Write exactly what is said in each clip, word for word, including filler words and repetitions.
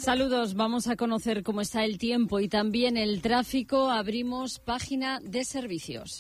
Saludos, vamos a conocer cómo está el tiempo y también el tráfico. Abrimos página de servicios.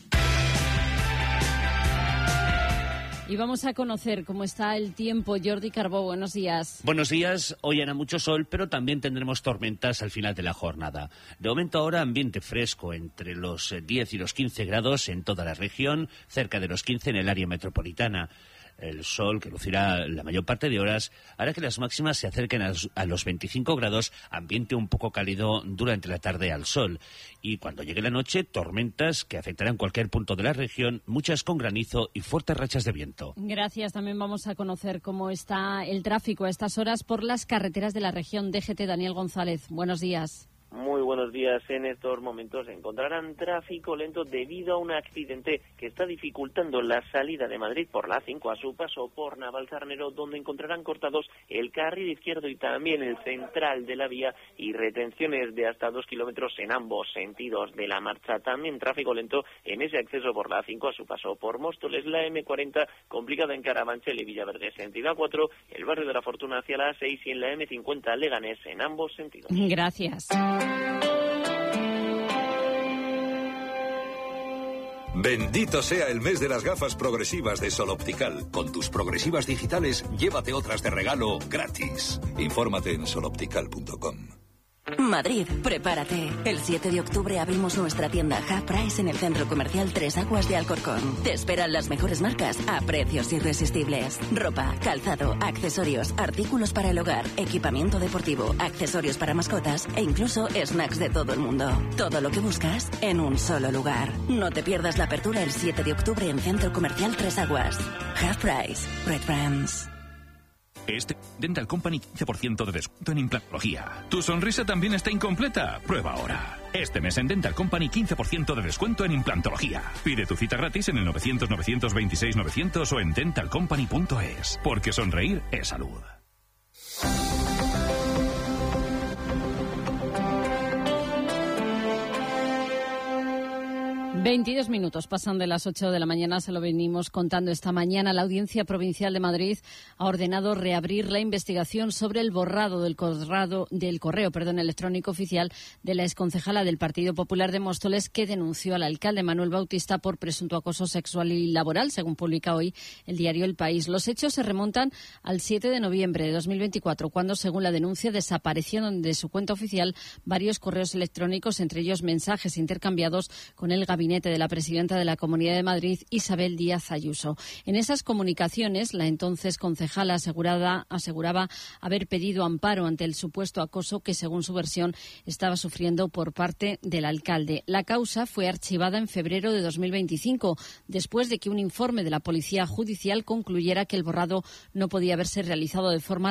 Y vamos a conocer cómo está el tiempo. Jordi Carbó, buenos días. Buenos días. Hoy hará mucho sol, pero también tendremos tormentas al final de la jornada. De momento ahora ambiente fresco entre los diez y los quince grados en toda la región, cerca de los quince en el área metropolitana. El sol, que lucirá la mayor parte de horas, hará que las máximas se acerquen a los veinticinco grados, ambiente un poco cálido durante la tarde al sol. Y cuando llegue la noche, tormentas que afectarán cualquier punto de la región, muchas con granizo y fuertes rachas de viento. Gracias. También vamos a conocer cómo está el tráfico a estas horas por las carreteras de la región. D G T, Daniel González, buenos días. Muy buenos días. En estos momentos encontrarán tráfico lento debido a un accidente que está dificultando la salida de Madrid por la A cinco a su paso por Navalcarnero, donde encontrarán cortados el carril izquierdo y también el central de la vía y retenciones de hasta dos kilómetros en ambos sentidos de la marcha. También tráfico lento en ese acceso por la A cinco a su paso por Móstoles, la eme cuarenta complicada en Carabanchel y Villaverde sentido A cuatro, el barrio de la Fortuna hacia la A seis y en la eme cincuenta Leganés en ambos sentidos. Gracias. Bendito sea el mes de las gafas progresivas de Sol Optical. Con tus progresivas digitales, llévate otras de regalo gratis. Infórmate en sol optical punto com. Madrid, prepárate. El siete de octubre abrimos nuestra tienda Half Price en el Centro Comercial Tres Aguas de Alcorcón. Te esperan las mejores marcas a precios irresistibles. Ropa, calzado, accesorios, artículos para el hogar, equipamiento deportivo, accesorios para mascotas e incluso snacks de todo el mundo. Todo lo que buscas en un solo lugar. No te pierdas la apertura el siete de octubre en Centro Comercial Tres Aguas. Half Price, Red Brands. Este Dental Company quince por ciento de descuento en implantología. ¿Tu sonrisa también está incompleta? Prueba ahora. Este mes en Dental Company quince por ciento de descuento en implantología. Pide tu cita gratis en el novecientos, novecientos veintiséis, novecientos o en dental company punto es. Porque sonreír es salud. veintidós minutos pasan de las ocho de la mañana, se lo venimos contando esta mañana. La Audiencia Provincial de Madrid ha ordenado reabrir la investigación sobre el borrado del, corrado, del correo perdón, electrónico oficial de la exconcejala del Partido Popular de Móstoles, que denunció al alcalde Manuel Bautista por presunto acoso sexual y laboral, según publica hoy el diario El País. Los hechos se remontan al siete de noviembre de dos mil veinticuatro, cuando, según la denuncia, desaparecieron de su cuenta oficial varios correos electrónicos, entre ellos mensajes intercambiados con el gabinete de la presidenta de la Comunidad de Madrid, Isabel Díaz Ayuso. En esas comunicaciones, la entonces concejala asegurada, aseguraba haber pedido amparo ante el supuesto acoso que, según su versión, estaba sufriendo por parte del alcalde. La causa fue archivada en febrero de dos mil veinticinco, después de que un informe de la Policía Judicial concluyera que el borrado no podía haberse realizado de forma